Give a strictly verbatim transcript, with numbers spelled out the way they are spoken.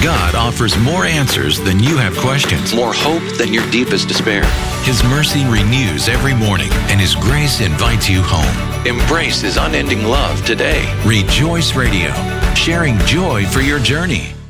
God offers more answers than you have questions. More hope than your deepest despair. His mercy renews every morning, and His grace invites you home. Embrace His unending love today. Rejoice Radio, sharing joy for your journey.